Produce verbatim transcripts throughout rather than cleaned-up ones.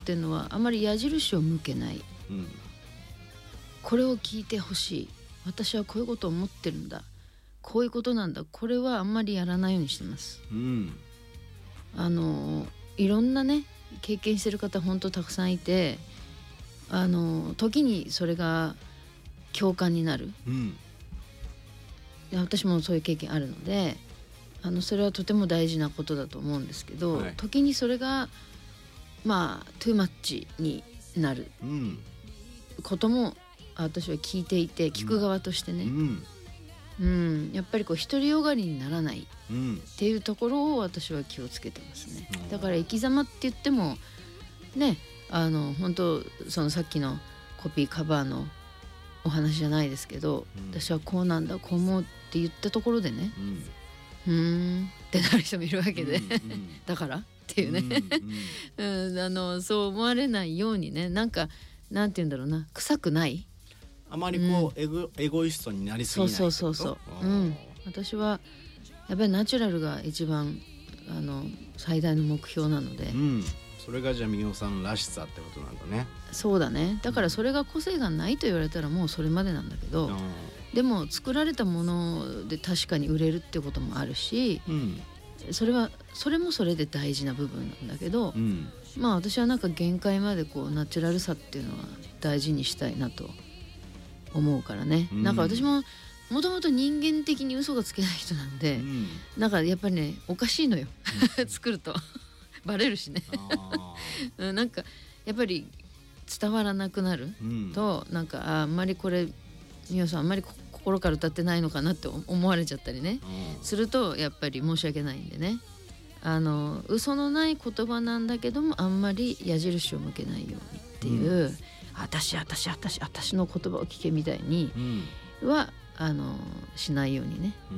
っていうのはあまり矢印を向けない、 うん、 これを聞いてほしい、私はこういうことを思ってるんだ、こういうことなんだ、これはあんまりやらないようにしてます、 うん、 あのいろんなね経験してる方本当たくさんいて、あの時にそれが共感になる、 うん、 で私もそういう経験あるので、あのそれはとても大事なことだと思うんですけど、 はい、 時にそれがまあトゥーマッチになることも私は聞いていて、聞く側としてね、 うんうん、やっぱりこう独りよがりにならないうんっていうところを私は気をつけてますね、 うん、 だから生き様って言ってもね、あの本当そのさっきのコピーカバーのお話じゃないですけど、うん、私はこうなんだこう思うって言ったところでね、うん、うーんってなる人もいるわけで、うんうん、だからっていうね、うんうんうん、あのそう思われないようにね、なんかなんて言うんだろうな、臭くない、 あまりこう、うん、エゴ、エゴイストになりすぎない。 そうそうそうそう、うん、私はやっぱりナチュラルが一番あの最大の目標なので、 うん、それがじゃあみおさんらしさってことなんだね。 そうだね、だからそれが個性がないと言われたらもうそれまでなんだけど、うん、でも作られたもので確かに売れるってこともあるし、うん、それはそれもそれで大事な部分なんだけど、うん、まあ私はなんか限界までこうナチュラルさっていうのは大事にしたいなと思うからね、うん、なんか私ももともと人間的に嘘がつけない人なんで、うん、なんかやっぱりねおかしいのよ、うん、作るとバレるしねなんかやっぱり伝わらなくなると、うん、なんか あ, あんまりこれみおさんあんまり心から歌ってないのかなって思われちゃったりね、うん、するとやっぱり申し訳ないんでね、あの嘘のない言葉なんだけどもあんまり矢印を向けないようにっていう、うん、私私私私の言葉を聞けみたいには、うん、あのしないようにね、うん、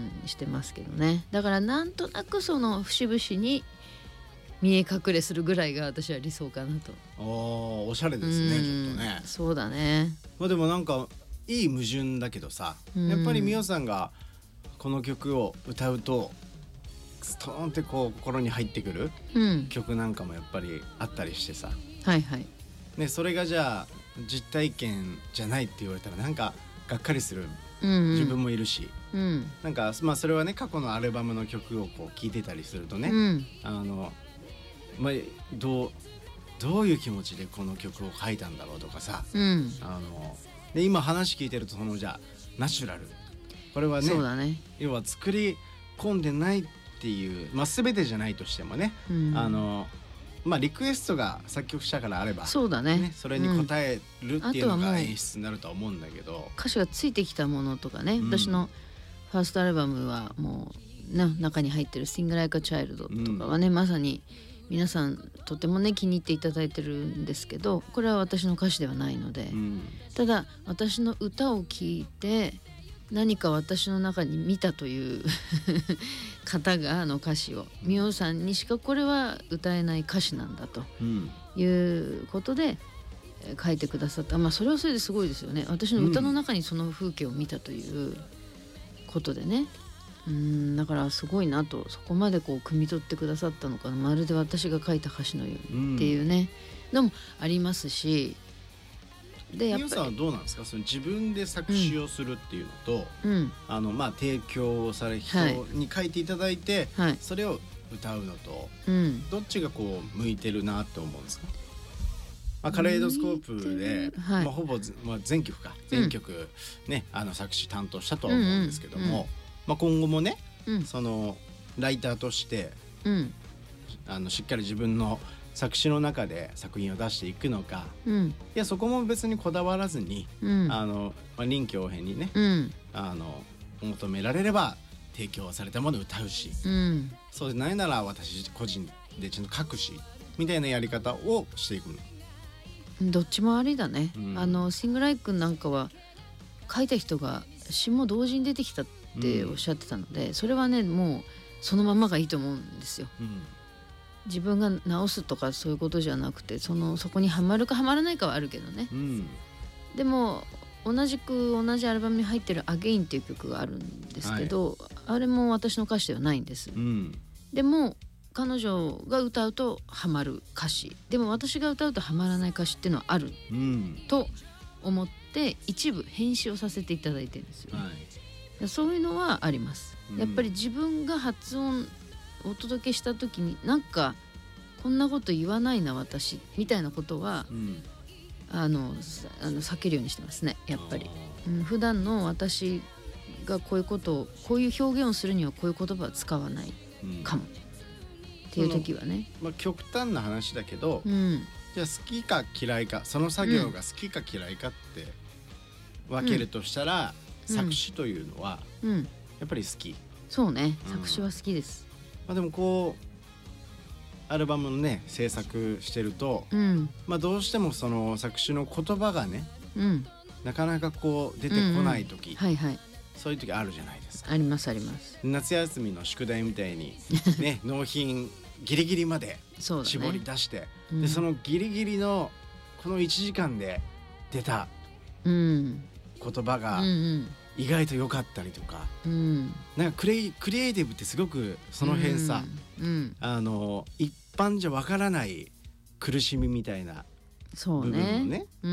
うん、してますけどね。だからなんとなくその節々に見え隠れするぐらいが私は理想かなと。 お, おしゃれですね、ちょっとね。 そうだね。 まあ、でもなんかいい矛盾だけどさ、やっぱりみおさんがこの曲を歌うとストーンってこう心に入ってくる曲なんかもやっぱりあったりしてさ、 はいはいね、それがじゃあ実体験じゃないって言われたらなんかがっかりする自分もいるし、うんうん、なんかまあそれはね過去のアルバムの曲をこう聴いてたりするとね、うん、あのまあどうどういう気持ちでこの曲を書いたんだろうとかさ、うん、あので今話聞いてるとそのじゃあナチュラル、これは ね, そうだね、 要は作り込んでないっていう、まあ、全てじゃないとしてもね、うん、あのまあ、リクエストが作曲者からあればそうだね、 ね、それに応えるっていうのが演出になるとは思うんだけど、うん、 歌詞がついてきたものとかね、うん、私のファーストアルバムはもう、ね、中に入ってる Sing Like a Child とかはね、うん、まさに皆さんとてもね気に入っていただいてるんですけど、これは私の歌詞ではないので、うん、ただ私の歌を聴いて何か私の中に見たという方があの歌詞をみおさんにしかこれは歌えない歌詞なんだということで書いてくださった、まあ、それはそれですごいですよね。私の歌の中にその風景を見たということでね、うーん、だからすごいなと、そこまでこう汲み取ってくださったのかな、まるで私が書いた歌詞のようにっていうね、うん、のもありますし、 でやっぱりみおさんはどうなんですか、その自分で作詞をするっていうのと、うん、あのまあ提供される人に書いていただいて、はい、それを歌うのと、うん、どっちがこう向いてるなって思うんですか。まあ、カレイドスコープで、はいまあ、ほぼ、まあ、全曲か全曲、うんね、あの作詞担当したとは思うんですけども、うんうんうんまあ、今後もね、うん、そのライターとして、うん、あのしっかり自分の作詞の中で作品を出していくのか、うん、いやそこも別にこだわらずに、うんあのまあ、臨機応変にね、うん、あの求められれば提供されたものを歌うし、うん、そうでないなら私個人でちゃんと書くしみたいなやり方をしていくの。 どっちもありだね、うん、あのシングライ君なんかは書いた人が詩も同時に出てきたっておっしゃってたので、うん、それはねもうそのままがいいと思うんですよ、うん、自分が直すとかそういうことじゃなくて、そのそこにはまるかはまらないかはあるけどね、うん、でも同じく同じアルバムに入ってる「Again」っていう曲があるんですけど、はい、あれも私の歌詞ではないんです、うん、でも彼女が歌うとハマる歌詞でも私が歌うとハマらない歌詞っていうのはある、うん、と思って一部編集をさせていただいてるんですよ、はい、そういうのはあります、うん、やっぱり自分が発音お届けした時になんかこんなこと言わないな私みたいなことは、うん、あのあの避けるようにしてますねやっぱり、うん、普段の私がこういうことをこういう表現をするにはこういう言葉は使わないかも、うん、っていう時はね、 まあ、極端な話だけど、うん、じゃあ好きか嫌いかその作業が好きか嫌いかって分けるとしたら、うん、作詞というのはやっぱり好き、 そうね、うん、作詞は好きです、 まあ、でもこうアルバムのね制作してると、うんまあ、どうしてもその作詞の言葉がね、うん、なかなかこう出てこない時、うんうんはいはい、そういう時あるじゃないですか。 ありますあります。 夏休みの宿題みたいに、ね、納品ギリギリまで絞り出して、ねうん、でそのギリギリのこのいちじかんで出た言葉が意外と良かったりとか、うん、なんかクレイ、クリエイティブってすごくその辺さ、うんうん、あの一般じゃわからない苦しみみたいな部分も ね, ね、うん、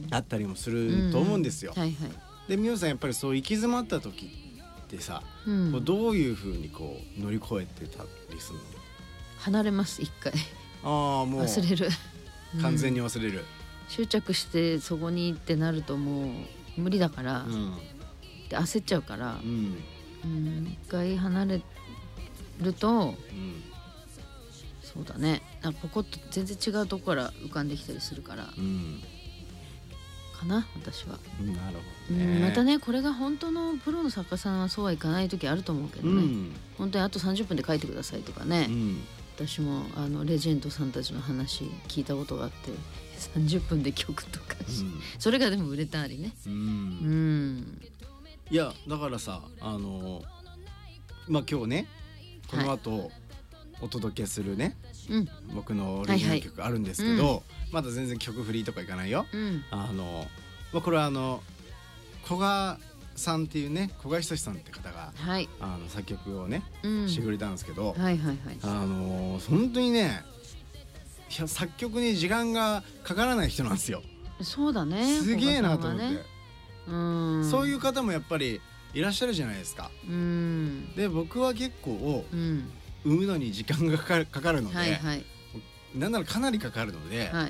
あったりもすると思うんですよ、うんはいはい、でみおさんやっぱりそう行き詰まった時ってさ、うん、こうどういうふうにこう乗り越えてたりするの？ 離れます一回あもう忘れる完全に忘れる、うん、 執着してそこにってなるともう無理だから、うん、で焦っちゃうから、うんうん、一回離れると、うん、そうだねなんかポコッと全然違うとこから浮かんできたりするから、うん、かな私は。 なるほどね、 うん、またねこれが本当のプロの作家さんはそうはいかない時あると思うけどね、うん、本当にあとさんじゅっぷんで書いてくださいとかね、うん、私もあのレジェンドさんたちの話聞いたことがあってさんじゅっぷんで曲とか、うん、それがでも売れたりね、うんうん、 いやだからさあのまあ今日ねこの後、はい、お届けするね、うん、僕のオリジナル曲あるんですけど、はいはいうん、まだ全然曲振りとかいかないよ、うん、あのまあ、これはあの古賀さんっていうね古賀仁さんって方が、はい、あの作曲をね、うん、してくれたんですけど、はいはいはい、あの本当にねいや作曲に時間がかからない人なんですよ。 そうだねすげえなと思って、ね、うんそういう方もやっぱりいらっしゃるじゃないですか。うんで僕は結構、うん、生むのに時間がかかる、かかるので、はいはい、なんならかなりかかるので、はい、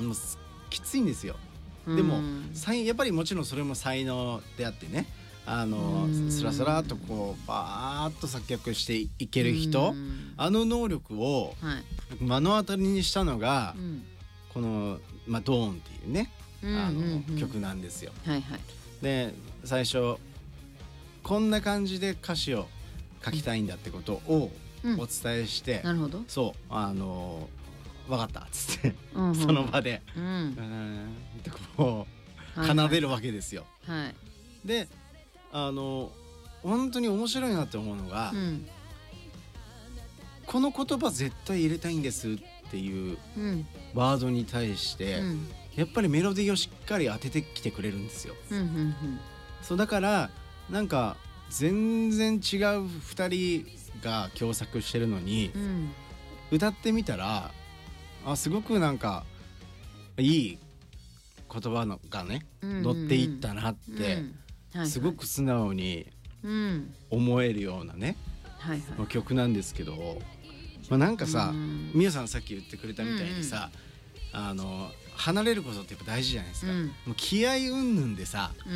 もうきついんですよ。でもやっぱりもちろんそれも才能であってねあのスラスラっとこうバーッと作曲していける人あの能力を目の当たりにしたのが、うん、この、まあ、ドーンっていうねあの曲なんですよ、はいはい、で最初こんな感じで歌詞を書きたいんだってことをお伝えして、うん、なるほどそうあの分かったっつって、うんうん、その場で、うん、うんってこう奏でるわけですよ、はいはい、であの本当に面白いなって思うのが、うん、この言葉絶対入れたいんですっていうワードに対して、うん、やっぱりメロディーをしっかり当ててきてくれるんですよ、うんうんうん、そうだからなんか全然違うふたりが共作してるのに、うん、歌ってみたらあすごくなんかいい言葉のがね、うんうん、乗っていったなって、うんはいはい、すごく素直に思えるようなね、はいはい、曲なんですけど、まあ、なんかさ、うん、みやさんさっき言ってくれたみたいにさ、うんうん、あの離れることってやっぱ大事じゃないですか、うん、もう気合云々でさ、うん、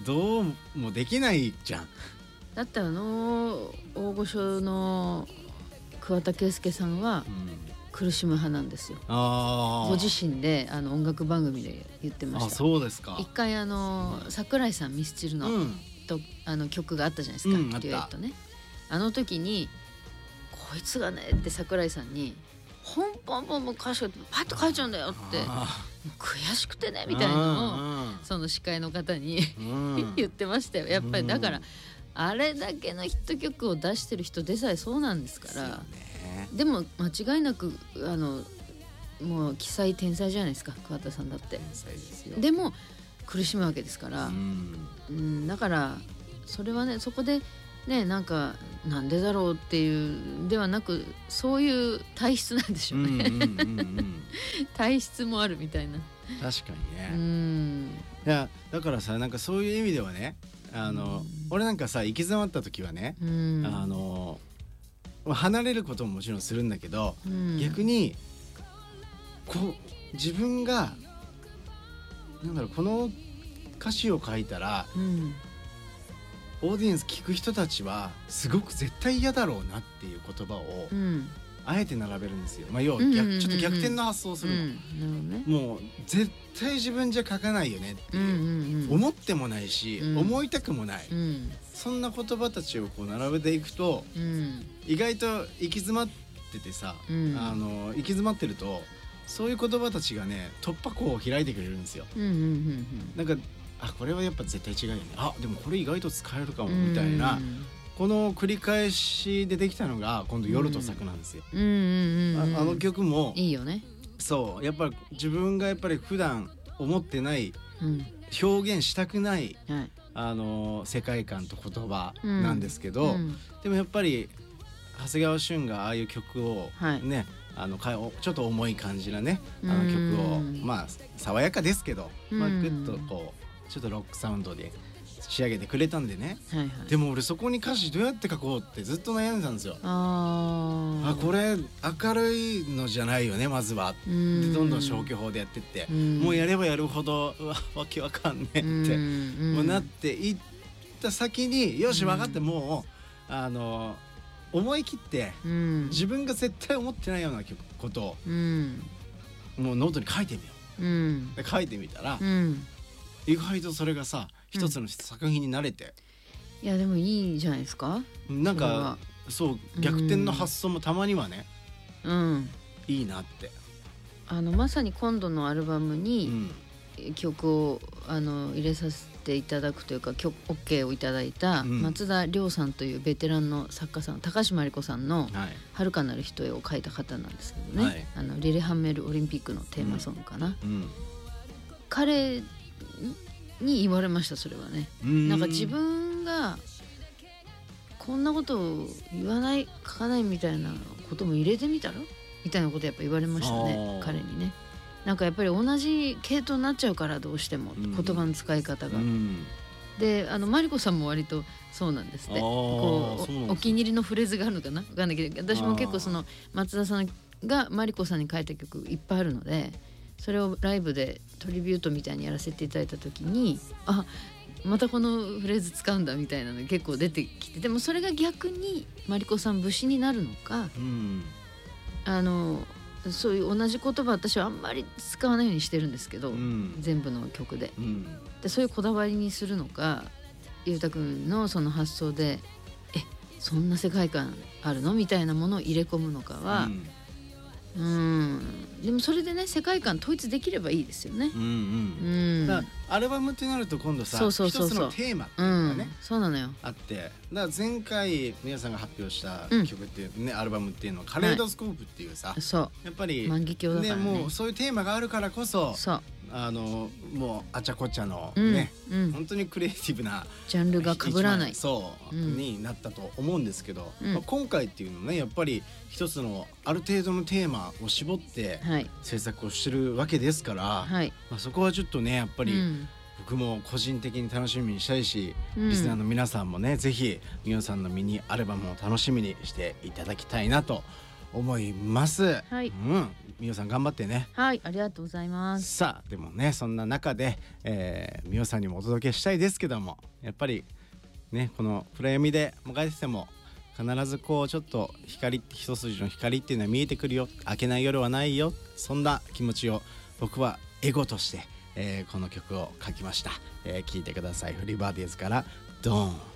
どうもできないじゃん。 だってあの大御所の桑田佳祐さんは、うん苦しむ派なんですよ。あご自身であの音楽番組で言ってました。あそうですか。 一回あの、うん、桜井さんミスチルの、うん、とあの曲があったじゃないですか、うん、デュエットね。あの時にこいつがねって桜井さんにポンポンポンポン歌詞がパッと書いちゃうんだよって悔しくてねみたいなのをその司会の方に言ってましたよ。やっぱりだから、あれだけのヒット曲を出してる人でさえそうなんですから。でも間違いなくあのもう奇才天才じゃないですか桑田さんだって。天才ですよ。でも苦しむわけですから、うん、うん、だからそれはねそこでねなんかなんでだろうっていうではなくそういう体質なんでしょうね、うんうんうんうん、体質もあるみたいな。 確かにね。うんいやだからさなんかそういう意味ではねあの、うん、俺なんかさ行き詰まった時はね、うん、あの離れることももちろんするんだけど、うん、逆にこう自分がなんだろうこの歌詞を書いたら、うん、オーディエンス聞く人たちはすごく絶対嫌だろうなっていう言葉を、うん、あえて並べるんですよ。まあ要は逆、うんうんうんうん、ちょっと逆転の発想をするの、うんね、もう絶対自分じゃ書かないよねっていう、うんうんうん、思ってもないし、うん、思いたくもない、うん、そんな言葉たちをこう並べていくと、うん、意外と行き詰まっててさ、うん、あの行き詰まってるとそういう言葉たちがね突破口を開いてくれるんですよ、うんうんうんうん、なんかあこれはやっぱ絶対違うよねあでもこれ意外と使えるかもみたいな、うん、この繰り返しでできたのが今度夜と咲くなんですよ、うんうんうんうん、あ, あの曲もいいよね。 そうやっぱり自分がやっぱり普段思ってない、うん、表現したくない、はい、あの世界観と言葉なんですけど、うんうん、でもやっぱり長谷川俊がああいう曲をね、はいあのちょっと重い感じなねあの曲をまあ爽やかですけど、まあ、グッとこうちょっとロックサウンドで仕上げてくれたんでね、はいはい、でも俺そこに歌詞どうやって書こうってずっと悩んでたんですよ。ああこれ明るいのじゃないよねまずはでどんどん消去法でやってってもうやればやるほどうわわけわかんねえってもうなっていった先によし分かってもうあの思い切って、うん、自分が絶対思ってないようなことを、うん、もうノートに書いてみよう、うん、で書いてみたら、うん、意外とそれがさ一つの作品になれて、 うん、いやでもいいじゃないですか。 なんかそう逆転の発想もたまにはね、うん、いいなってあのまさに今度のアルバムに曲をあの入れさせていただくというか OK をいただいた松田亮さんというベテランの作家さん、高島理子さんの「遥かなる人へ」を書いた方なんですけどね、はい、あのリレハンメルオリンピックのテーマソングかな、うんうん、彼に言われましたそれはね。んなんか自分がこんなことを言わない書かないみたいなことも入れてみたらみたいなことやっぱ言われましたね彼にね。なんかやっぱり同じ系統になっちゃうからどうしても、うん、言葉の使い方が、うん、であのマリコさんも割とそうなんですね。こう お, お気に入りのフレーズがあるのかな分かんないけど私も結構その松田さんがマリコさんに書いた曲いっぱいあるのでそれをライブでトリビュートみたいにやらせていただいた時にあまたこのフレーズ使うんだみたいなの結構出てきてでもそれが逆にマリコさん節になるのか、うん、あのそういう同じ言葉私はあんまり使わないようにしてるんですけど、うん、全部の曲で、うん、でそういうこだわりにするのかゆうたくんのその発想でえそんな世界観あるのみたいなものを入れ込むのかは、うん、うんでもそれでね世界観統一できればいいですよね、うんうんうん、だアルバムってなると今度さそうそうそうそう一つのテーマっていうのがね、うん、 そうなのよあってだから前回皆さんが発表した曲っていうね、うん、アルバムっていうのはカレードスコープっていうさ、はい、そうやっぱり万華鏡だからね、 ねもうそういうテーマがあるからこそそうあのもうあちゃこちゃのね、うんうん、本当にクリエイティブなジャンルが被らないそう、うん、になったと思うんですけど、うんまあ、今回っていうのねやっぱり一つのある程度のテーマを絞って制作をしてるわけですから、はいまあ、そこはちょっとねやっぱり、うん僕も個人的に楽しみにしたいし、うん、リスナーの皆さんもねぜひみおさんのミニアルバムを楽しみにしていただきたいなと思います、はいうん、みおさん頑張ってね。 はいありがとうございます。 さあでもねそんな中で、えー、みおさんにもお届けしたいですけどもやっぱりねこの暗闇でもがいてても必ずこうちょっと光一筋の光っていうのは見えてくるよ明けない夜はないよそんな気持ちを僕はエゴとしてえー、この曲を書きました、えー、聴いてください。フリーバーディーズからドーン。